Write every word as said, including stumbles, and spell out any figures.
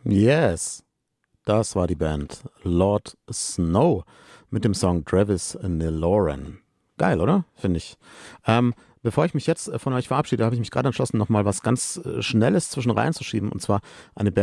Yes, das war die Band Lord Snow mit dem Song Travis Neloran. Geil, oder? Finde ich. Ähm, bevor ich mich jetzt äh, von euch verabschiede, habe ich mich gerade entschlossen, nochmal was ganz äh, Schnelles zwischen reinzuschieben. Und zwar eine Band,